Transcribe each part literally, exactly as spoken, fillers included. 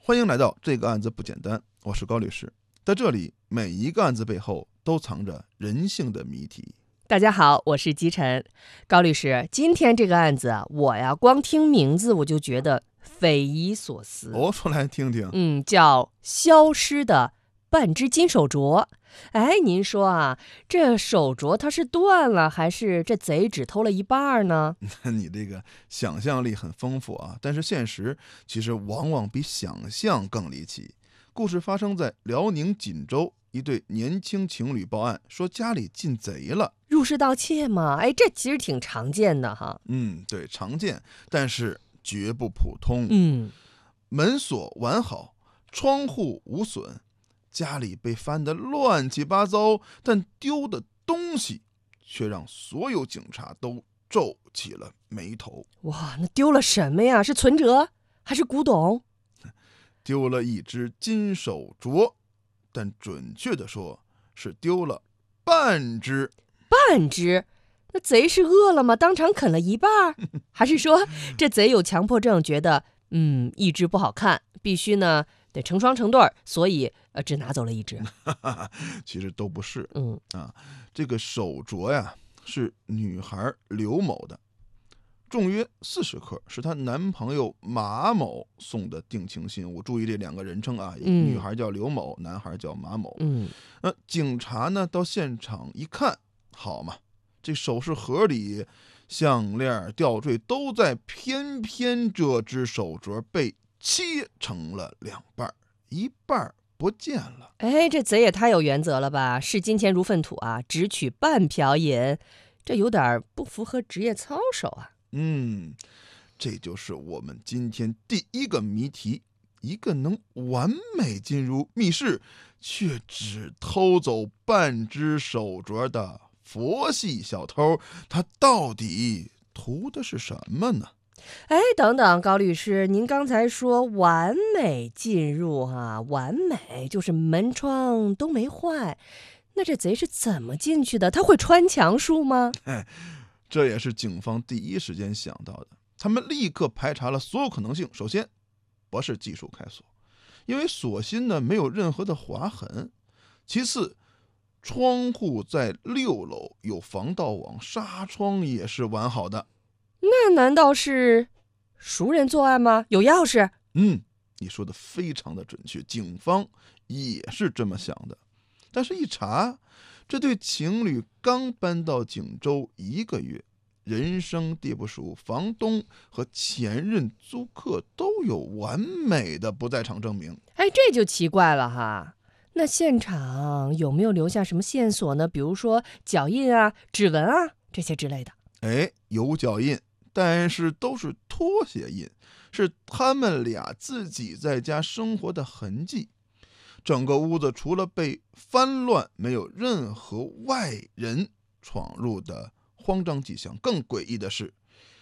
欢迎来到这个案子不简单，我是高律师。在这里，每一个案子背后都藏着人性的谜题。 大家好，我是姬晨。高律师，今天这个案子啊，我呀光听名字我就觉得匪夷所思。 哦，说来听听。 嗯，叫消失的半只金手镯。哎，您说啊，这手镯它是断了，还是这贼只偷了一半呢？ 你这个想象力很丰富啊，但是现实其实往往比想象更离奇。故事发生在辽宁锦州，一对年轻情侣报案说家里进贼了。 入室盗窃嘛，哎，这其实挺常见的哈。 嗯，对，常见，但是绝不普通。 嗯， 门锁完好，窗户无损，家里被翻得乱七八糟，但丢的东西却让所有警察都皱起了眉头。 哇，那丢了什么呀？是存折还是古董？ 丢了一只金手镯，但准确的说是丢了半只。 半只？那贼是饿了吗？当场啃了一半？还是说这贼有强迫症，觉得嗯一只不好看，必须呢得成双成对，所以呃只拿走了一只？ 其实都不是。 嗯啊，这个手镯呀是女孩刘某的，重约四十克，是她男朋友马某送的定情信物。注意这两个人称啊， 嗯女孩叫刘某，男孩叫马某。 嗯， 那警察呢到现场一看，好嘛，这首饰盒里项链、吊坠都在，偏偏这只手镯被切成了两半，一半不见了。 哎，这贼也太有原则了吧！视金钱如粪土啊，只取半瓢饮，这有点不符合职业操守啊。 嗯，这就是我们今天第一个谜题，一个能完美进入密室，却只偷走半只手镯的佛系小偷，他到底图的是什么呢？ 哎，等等，高律师，您刚才说完美进入哈、啊，完美就是门窗都没坏，那这贼是怎么进去的？他会穿墙术吗？ 哎，这也是警方第一时间想到的。他们立刻排查了所有可能性。首先，不是技术开锁，因为锁芯呢没有任何的划痕。其次，窗户在六楼，有防盗网，纱窗也是完好的。 那难道是熟人作案吗？有钥匙？ 嗯，你说的非常的准确，警方也是这么想的。但是一查，这对情侣刚搬到锦州一个月，人生地不熟，房东和前任租客都有完美的不在场证明。 哎，这就奇怪了哈。那现场有没有留下什么线索呢？比如说脚印啊、指纹啊这些之类的。 哎，有脚印，但是都是拖鞋印，是他们俩自己在家生活的痕迹。整个屋子除了被翻乱，没有任何外人闯入的慌张迹象。更诡异的是，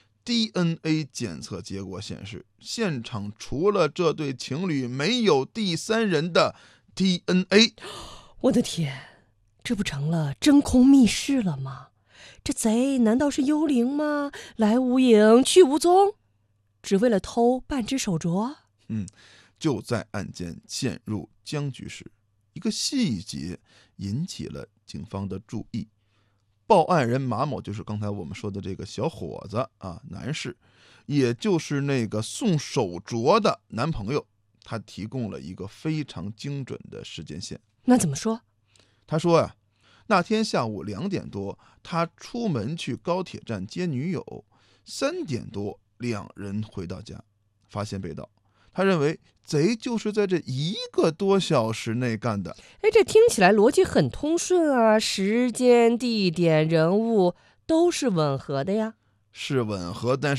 D N A 检测结果显示，现场除了这对情侣，没有第三人的 D N A。 我的天，这不成了真空密室了吗？这贼难道是幽灵吗？来无影去无踪，只为了偷半只手镯？ 嗯，就在案件陷入僵局时，一个细节引起了警方的注意。报案人马某就是刚才我们说的这个小伙子啊，男士，也就是那个送手镯的男朋友，他提供了一个非常精准的时间线。 那怎么说？ 他说呀、啊，那天下午两点多，他出门去高铁站接女友，三点多两人回到家，发现被盗。他认为贼就是在这一个多小时内干的。 哎，这听起来逻辑很通顺啊，时间、地点、人物都是吻合的呀。 是吻合，但是